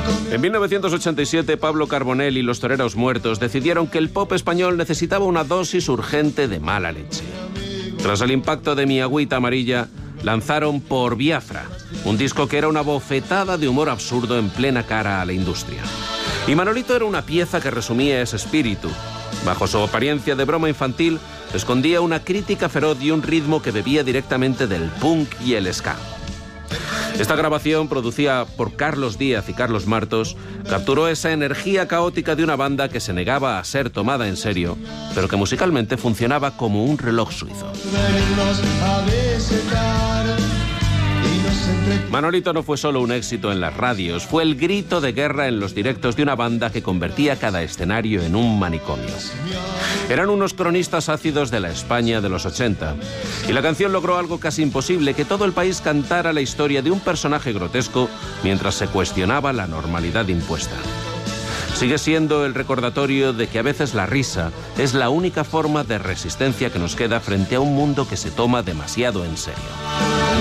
En 1987, Pablo Carbonell y los Toreros Muertos decidieron que el pop español necesitaba una dosis urgente de mala leche. Tras el impacto de Mi Agüita Amarilla, lanzaron Por Biafra, un disco que era una bofetada de humor absurdo en plena cara a la industria. Y Manolito era una pieza que resumía ese espíritu. Bajo su apariencia de broma infantil, escondía una crítica feroz y un ritmo que bebía directamente del punk y el ska. Esta grabación, producida por Carlos Díaz y Carlos Martos, capturó esa energía caótica de una banda que se negaba a ser tomada en serio, pero que musicalmente funcionaba como un reloj suizo. Manolito no fue solo un éxito en las radios, fue el grito de guerra en los directos de una banda que convertía cada escenario en un manicomio. Eran unos cronistas ácidos de la España de los 80, y la canción logró algo casi imposible, que todo el país cantara la historia de un personaje grotesco mientras se cuestionaba la normalidad impuesta. Sigue siendo el recordatorio de que a veces la risa es la única forma de resistencia que nos queda frente a un mundo que se toma demasiado en serio.